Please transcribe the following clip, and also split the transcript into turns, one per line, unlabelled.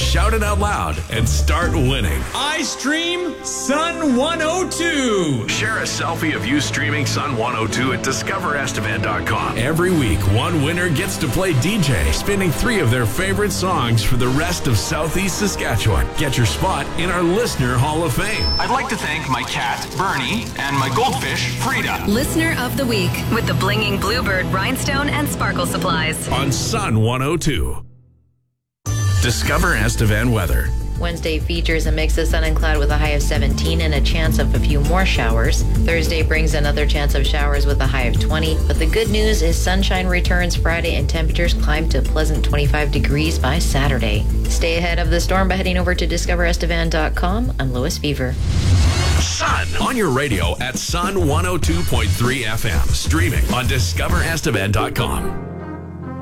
shout it out loud and start winning.
I stream Sun 102.
Share a selfie of you streaming Sun 102 at discoverestevan.com. Every week, one winner gets to play DJ, spinning 3 of their favorite songs for the rest of Southeast Saskatchewan. Get your spot in our Listener Hall of Fame.
I'd like to thank my cat, Bernie, and my goldfish, Frida.
Listener of the Week with the Blinging Bluebird Rhinestone and Sparkle Supplies.
On Sun 102. Discover Estevan weather.
Wednesday features a mix of sun and cloud with a high of 17 and a chance of a few more showers. Thursday brings another chance of showers with a high of 20. But the good news is sunshine returns Friday and temperatures climb to a pleasant 25 degrees by Saturday. Stay ahead of the storm by heading over to discoverestevan.com. I'm Lois Fever.
Sun on your radio at Sun 102.3 FM. Streaming on discoverestevan.com.